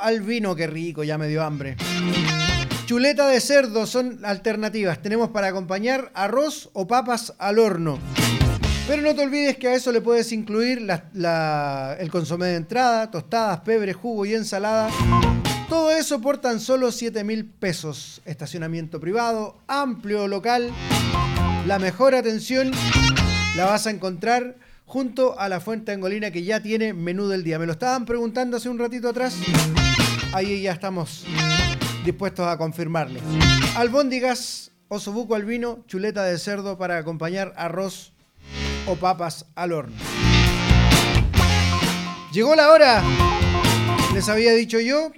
al vino, qué rico, ya me dio hambre. Chuleta de cerdo son alternativas. Tenemos para acompañar arroz o papas al horno. Pero no te olvides que a eso le puedes incluir el consomé de entrada, tostadas, pebre, jugo y ensalada. Todo eso por tan solo 7.000 pesos. Estacionamiento privado, amplio local. La mejor atención la vas a encontrar junto a la Fuente Angolina, que ya tiene menú del día. Me lo estaban preguntando hace un ratito atrás. Ahí ya estamos dispuestos a confirmarlo. Albóndigas, osobuco al vino, chuleta de cerdo para acompañar arroz o papas al horno. Llegó la hora. Les había dicho yo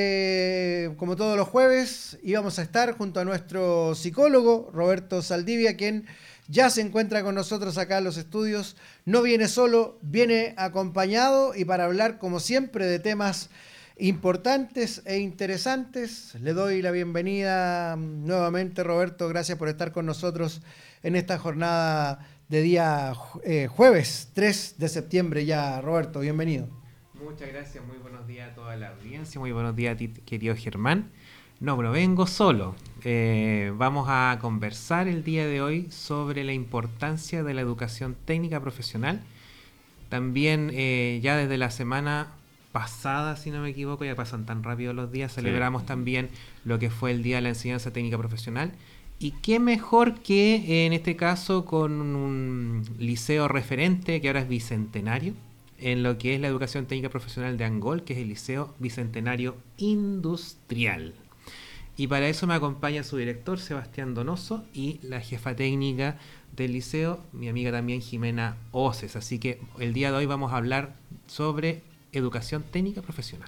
que, como todos los jueves, íbamos a estar junto a nuestro psicólogo Roberto Saldivia, quien ya se encuentra con nosotros acá en los estudios. No viene solo, viene acompañado, y para hablar, como siempre, de temas importantes e interesantes. Le doy la bienvenida nuevamente, Roberto. Gracias por estar con nosotros en esta jornada de día jueves 3 de septiembre ya. Roberto, bienvenido. Muchas gracias, muy buenos días a toda la audiencia, muy buenos días a ti, querido Germán. No, pero vengo solo. Vamos a conversar el día de hoy sobre la importancia de la educación técnica profesional. También ya desde la semana pasada, si no me equivoco, ya pasan tan rápido los días, celebramos también lo que fue el Día de la Enseñanza Técnica Profesional. Y qué mejor que en este caso con un liceo referente que ahora es bicentenario en lo que es la educación técnica profesional de Angol, que es el Liceo Bicentenario Industrial. Y para eso me acompaña su director, Sebastián Donoso, y la jefa técnica del liceo, mi amiga también, Jimena Oces. Así que el día de hoy vamos a hablar sobre educación técnica profesional.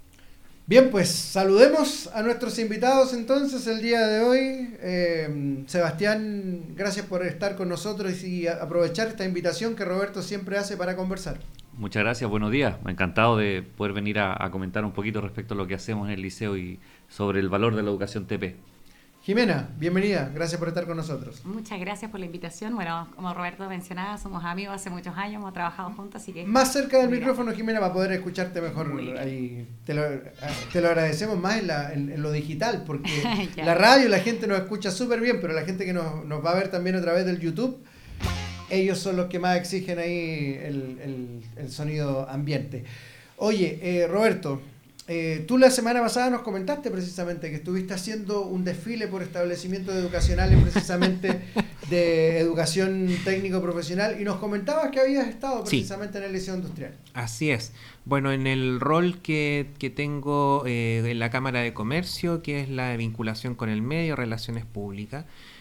Bien, pues saludemos a nuestros invitados entonces el día de hoy. Sebastián, gracias por estar con nosotros y aprovechar esta invitación que Roberto siempre hace para conversar. Muchas gracias, buenos días. Encantado de poder venir a comentar un poquito respecto a lo que hacemos en el liceo y sobre el valor de la educación TP. Jimena, bienvenida, gracias por estar con nosotros. Muchas gracias por la invitación. Bueno, como Roberto mencionaba, somos amigos hace muchos años, hemos trabajado juntos, así que... Más cerca del micrófono, Jimena, para poder escucharte mejor. Ahí te lo agradecemos más en lo digital, porque la radio la gente nos escucha súper bien, pero la gente que nos va a ver también a través del YouTube, ellos son los que más exigen ahí el sonido ambiente. Oye, Roberto, tú la semana pasada nos comentaste precisamente que estuviste haciendo un desfile por establecimientos educacionales precisamente de educación técnico-profesional, y nos comentabas que habías estado precisamente en el Liceo Industrial. Así es. Bueno, en el rol que tengo en la Cámara de Comercio, que es la de vinculación con el medio, relaciones públicas,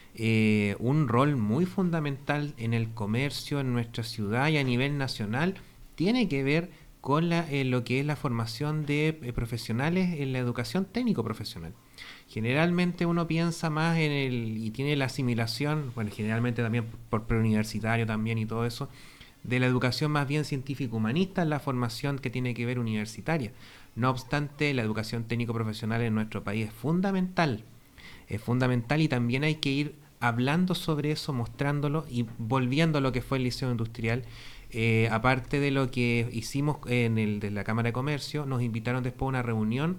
un rol muy fundamental en el comercio en nuestra ciudad y a nivel nacional, tiene que ver con lo que es la formación de profesionales en la educación técnico-profesional. Generalmente uno piensa más y tiene la asimilación, bueno, generalmente también por preuniversitario también y todo eso, de la educación más bien científico-humanista en la formación que tiene que ver universitaria. No obstante, la educación técnico-profesional en nuestro país es fundamental y también hay que ir hablando sobre eso, mostrándolo y volviendo a lo que fue el Liceo Industrial. Aparte de lo que hicimos de la Cámara de Comercio, nos invitaron después a una reunión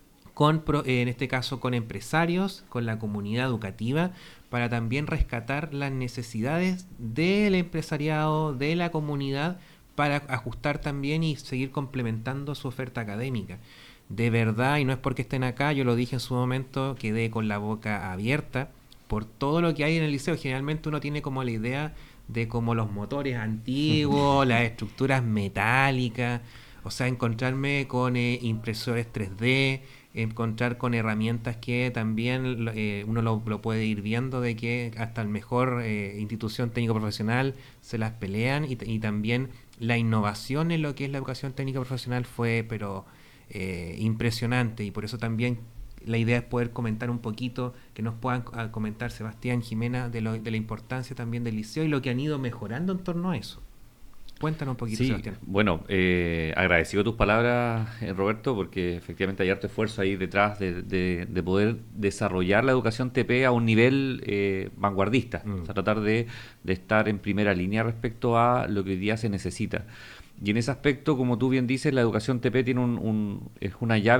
en este caso con empresarios, con la comunidad educativa, para también rescatar las necesidades del empresariado, de la comunidad, para ajustar también y seguir complementando su oferta académica. De verdad, y no es porque estén acá, yo lo dije en su momento, quedé con la boca abierta por todo lo que hay en el liceo. Generalmente uno tiene como la idea de como los motores antiguos, las estructuras metálicas, o sea, encontrarme con impresores 3D, encontrar con herramientas que también uno lo puede ir viendo, de que hasta el mejor institución técnico-profesional se las pelean, y también la innovación en lo que es la educación técnico-profesional fue impresionante, y por eso también la idea es poder comentar un poquito, que nos puedan comentar Sebastián, Jimena, de la importancia también del liceo y lo que han ido mejorando en torno a eso. Cuéntanos un poquito, Sí, Sebastián. bueno, agradecido tus palabras, Roberto, porque efectivamente hay harto esfuerzo ahí detrás de poder desarrollar la educación TP a un nivel vanguardista, o sea, tratar de estar en primera línea respecto a lo que hoy día se necesita. Y en ese aspecto, como tú bien dices, la educación TP tiene es una llave